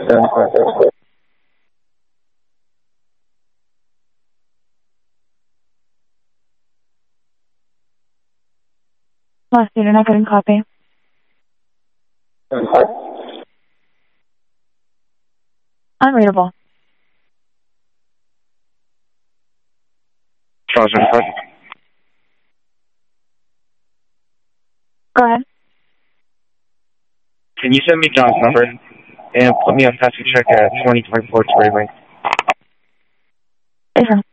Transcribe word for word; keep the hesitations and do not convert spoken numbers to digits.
Last student, I couldn't copy. Unreadable. John's input. Go ahead. Can you send me John's number and put me on passing check at twenty twenty-four to Ray Lane? Sure.